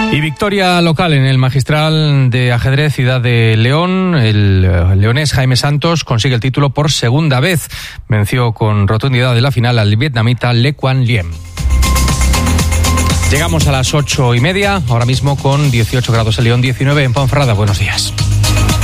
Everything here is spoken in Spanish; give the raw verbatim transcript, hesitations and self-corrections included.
Y victoria local en el Magistral de Ajedrez Ciudad de León. El leonés Jaime Santos consigue el título por segunda vez. Venció con rotundidad en la final al vietnamita Le Quan Liem. Llegamos a las ocho y media, ahora mismo con dieciocho grados en León, diecinueve en Ponferrada. Buenos días.